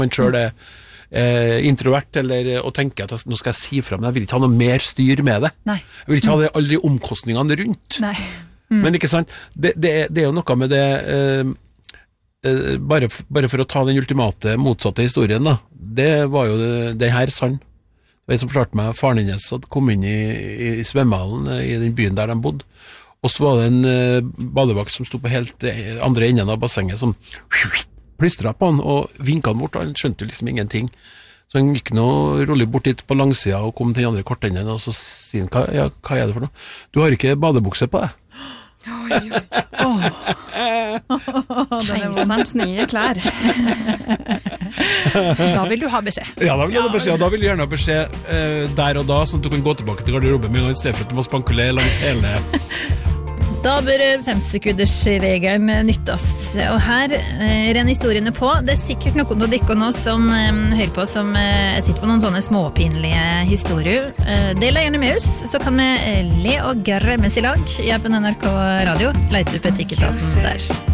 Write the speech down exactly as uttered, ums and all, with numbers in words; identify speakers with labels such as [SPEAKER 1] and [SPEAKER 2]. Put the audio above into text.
[SPEAKER 1] man selv er eh, introvert, eller å tenke at nå skal jeg si fra, men jeg vil ikke ha noe mer styr med det.
[SPEAKER 2] Nei.
[SPEAKER 1] Jeg vil ikke ha det, alle de omkostningene rundt.
[SPEAKER 2] Nei. Mm.
[SPEAKER 1] Men ikke sant, det, det, det er jo noe med det, eh, eh, bare, bare for å ta den ultimate motsatte historien da, det var jo det, det her sann. Det som fortalte meg, faren hennes hadde kommet inn i, i svømmehallen i den byen der de bodde, og så var det en uh, badevakt som stod på helt uh, andre enden av bassenget som plystret på han og vinket han bort, og han skjønte liksom ingenting. Så han gikk nå rolig bort dit på langsida og kom til den andre kortenden, og så sier han, hva, ja, hva er det for noe? Du har ikke badebukse på deg.
[SPEAKER 2] Oi, oi. Oh. Keiserens nye klær. Da vil du ha beskjed.
[SPEAKER 1] Ja, da vil du ha beskjed, og da vil du gjerne ha beskjed eh, der og da, sånn at du kan gå tilbake til garderoben med en gang, i stedet for at du må spankulere langs hele.
[SPEAKER 2] Da bør femsekundersregelen nyttes. Og her eh, renner historiene på. Det er sikkert noen av dere nå som eh, hører på, som eh, sitter på noen sånne småpinlige historier. Eh, del gjerne med oss, så kan vi eh, le og gremmes i lag i appen N R K Radio. Leit opp etikkettaten der.